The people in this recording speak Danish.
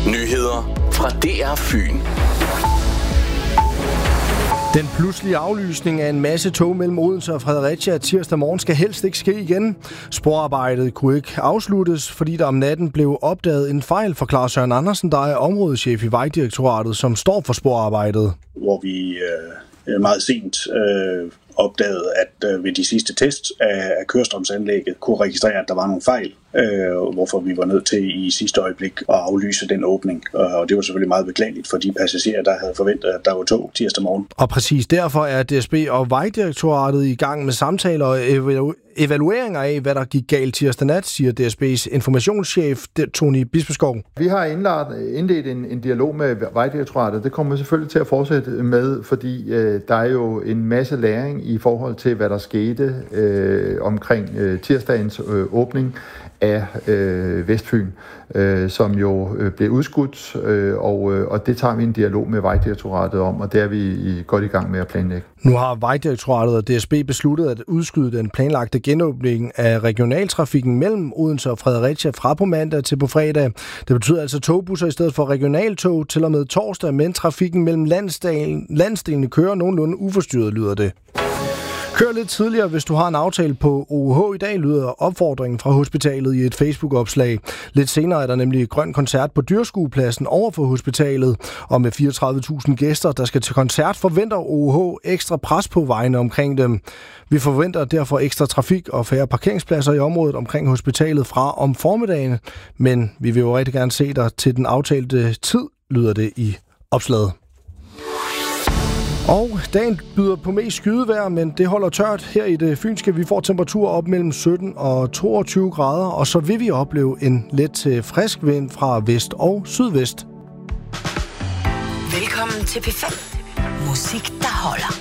Nyheder fra DR Fyn. Den pludselige aflysning af en masse tog mellem Odense og Fredericia tirsdag morgen skal helst ikke ske igen. Sporarbejdet kunne ikke afsluttes, fordi der om natten blev opdaget en fejl, forklarer Søren Andersen, der er områdeschef i Vejdirektoratet, som står for sporarbejdet. Hvor vi meget sent opdagede, at ved de sidste tests af kørestrømsanlægget kunne registrere, at der var nogle fejl, hvorfor vi var nødt til i sidste øjeblik at aflyse den åbning. Og det var selvfølgelig meget beklageligt for de passagerer, der havde forventet, at der var tog tirsdag morgen. Og præcis derfor er DSB og Vejdirektoratet i gang med samtaler og evalueringer af, hvad der gik galt tirsdag nat, siger DSB's informationschef Tony Bispeskov. Vi har indledt en dialog med Vejdirektoratet. Det kommer vi selvfølgelig til at fortsætte med, fordi der er jo en masse læring i forhold til, hvad der skete omkring tirsdagens åbning af Vestfyn, som jo blev udskudt, og det tager vi en dialog med Vejdirektoratet om, og det er vi godt i gang med at planlægge. Nu har Vejdirektoratet og DSB besluttet at udskyde den planlagte genåbning af regionaltrafikken mellem Odense og Fredericia fra på mandag til på fredag. Det betyder altså togbusser i stedet for regionaltog til og med torsdag, men trafikken mellem landsdelene kører nogenlunde uforstyrret, lyder det. Kør lidt tidligere, hvis du har en aftale på OUH i dag, lyder opfordringen fra hospitalet i et Facebook-opslag. Lidt senere er der nemlig grøn koncert på Dyrskuepladsen over for hospitalet, og med 34.000 gæster, der skal til koncert, forventer OUH ekstra pres på vejene omkring dem. Vi forventer derfor ekstra trafik og færre parkeringspladser i området omkring hospitalet fra om formiddagen, men vi vil jo rigtig gerne se dig til den aftalte tid, lyder det i opslaget. Og dagen byder på mest skydevejr, men det holder tørt her i det fynske. Vi får temperaturer op mellem 17 og 22 grader, og så vil vi opleve en let til frisk vind fra vest og sydvest. Velkommen til P5. Musik, der holder.